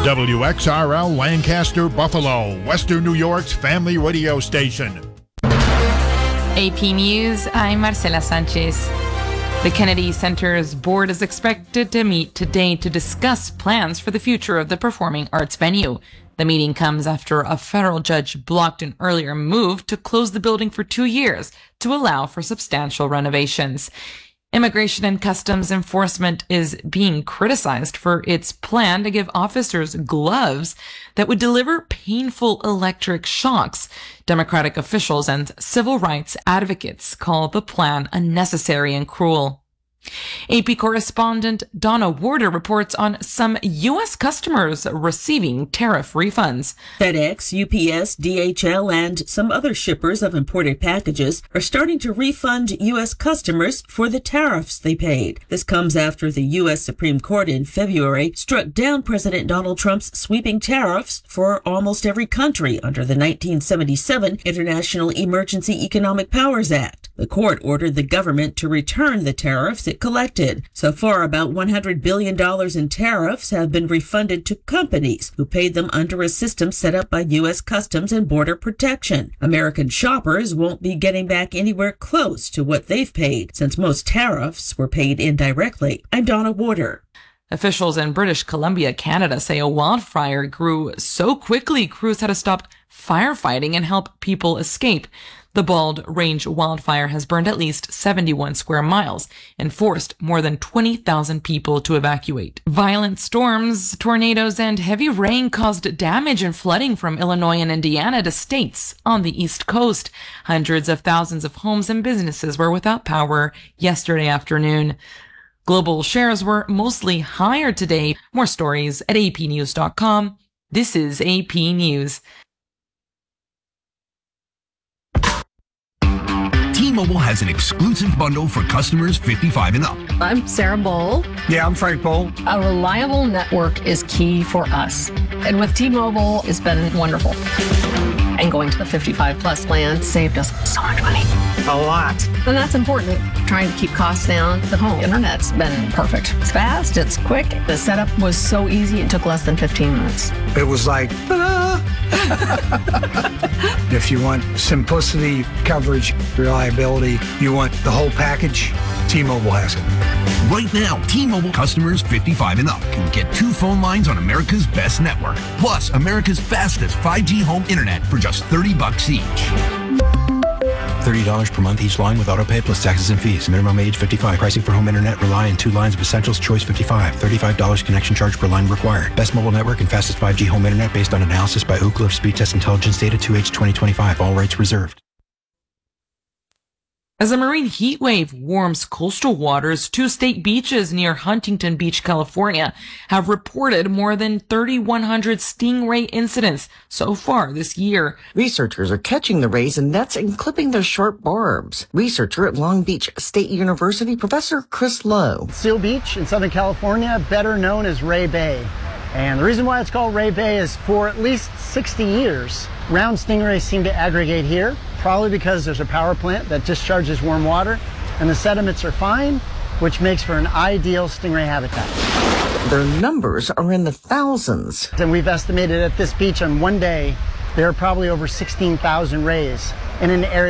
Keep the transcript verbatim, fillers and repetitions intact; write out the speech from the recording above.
W X R L Lancaster, Buffalo, Western New York's family radio station. A P News, I'm Marcela Sanchez. The Kennedy Center's board is expected to meet today to discuss plans for the future of the performing arts venue. The meeting comes after a federal judge blocked an earlier move to close the building for two years to allow for substantial renovations. Immigration and Customs Enforcement is being criticized for its plan to give officers gloves that would deliver painful electric shocks. Democratic officials and civil rights advocates call the plan unnecessary and cruel. A P correspondent Donna Warder reports on some U S customers receiving tariff refunds. FedEx, U P S, D H L, and some other shippers of imported packages are starting to refund U S customers for the tariffs they paid. This comes after the U S Supreme Court in February struck down President Donald Trump's sweeping tariffs for almost every country under the nineteen seventy-seven International Emergency Economic Powers Act. The court ordered the government to return the tariffs it collected. So far, about one hundred billion dollars in tariffs have been refunded to companies who paid them under a system set up by U S Customs and Border Protection. American shoppers won't be getting back anywhere close to what they've paid, since most tariffs were paid indirectly. I'm Donna Warder. Officials in British Columbia, Canada say a wildfire grew so quickly crews had to stop firefighting and help people escape. The Bald Range wildfire has burned at least seventy-one square miles and forced more than twenty thousand people to evacuate. Violent storms, tornadoes, and heavy rain caused damage and flooding from Illinois and Indiana to states on the East Coast. Hundreds of thousands of homes and businesses were without power yesterday afternoon. Global shares were mostly higher today. More stories at A P news dot com. This is A P News. T-Mobile has an exclusive bundle for customers fifty-five and up. I'm Sarah Bowl. Yeah, I'm Frank Bowl. A reliable network is key for us. And with T-Mobile, it's been wonderful. And going to the fifty-five plus plan saved us so much money. A lot. And that's important. Trying to keep costs down. The home internet's been perfect. It's fast, it's quick. The setup was so easy, it took less than fifteen minutes. It was like, ta-da! If you want simplicity, coverage, reliability, you want the whole package, T-Mobile has it. Right now, T-Mobile customers fifty-five and up can get two phone lines on America's best network, plus America's fastest five G home internet for just thirty bucks each. thirty dollars per month each line with autopay plus taxes and fees. Minimum age fifty-five. Pricing for home internet rely on two lines of Essentials Choice fifty-five. thirty-five dollars connection charge per line required. Best mobile network and fastest five G home internet based on analysis by Ookla Speed Test Intelligence Data two H twenty twenty-five. All rights reserved. As a marine heat wave warms coastal waters, two state beaches near Huntington Beach, California, have reported more than thirty-one hundred stingray incidents so far this year. Researchers are catching the rays in nets and clipping their sharp barbs. Researcher at Long Beach State University, Professor Chris Lowe. Seal Beach in Southern California, better known as Ray Bay. And the reason why it's called Ray Bay is for at least sixty years, round stingrays seem to aggregate here, probably because there's a power plant that discharges warm water, and the sediments are fine, which makes for an ideal stingray habitat. Their numbers are in the thousands. And we've estimated at this beach on one day, there are probably over sixteen thousand rays in an area